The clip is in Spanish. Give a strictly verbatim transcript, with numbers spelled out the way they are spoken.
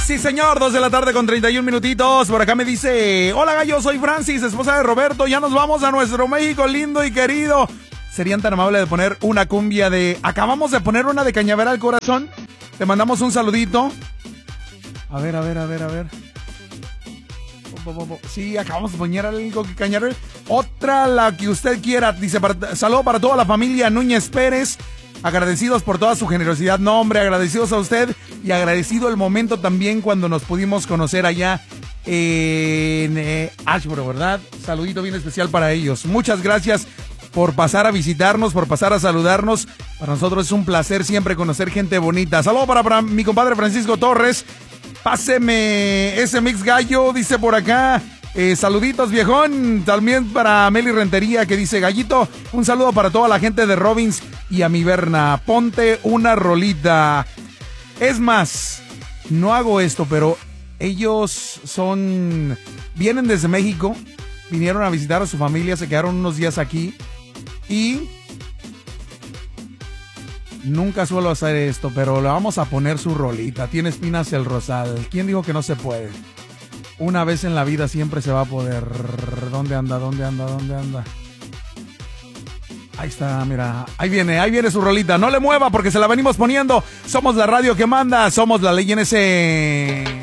Sí, señor, dos de la tarde con treinta y un minutitos. Por acá me dice, hola gallo, soy Francis, esposa de Roberto. Ya nos vamos a nuestro México lindo y querido. ¿Serían tan amables de poner una cumbia de... Acabamos de poner una de Cañaveral al Corazón? Te mandamos un saludito. A ver, a ver, a ver, a ver. Sí, acabamos de poner algo que Cañaveral. Otra, la que usted quiera. Dice, para, saludo para toda la familia Núñez Pérez. Agradecidos por toda su generosidad. No, hombre, agradecidos a usted. Y agradecido el momento también cuando nos pudimos conocer allá en eh, Ashboro, ¿verdad? Saludito bien especial para ellos. Muchas gracias por pasar a visitarnos, por pasar a saludarnos. Para nosotros es un placer siempre conocer gente bonita. Saludo para, para mi compadre Francisco Torres. Páseme ese mix gallo, dice por acá. Eh, saluditos, viejón. También para Meli Rentería, que dice, gallito, un saludo para toda la gente de Robbins y a mi Berna. Ponte una rolita. Es más, no hago esto, pero ellos son... Vienen desde México, vinieron a visitar a su familia, se quedaron unos días aquí y... Nunca suelo hacer esto, pero le vamos a poner su rolita. Tiene espinas el rosal. ¿Quién dijo que no se puede? Una vez en la vida siempre se va a poder. ¿Dónde anda? ¿Dónde anda? ¿Dónde anda? Ahí está, mira. Ahí viene, ahí viene su rolita. No le mueva porque se la venimos poniendo. Somos la radio que manda. Somos la ley en ese...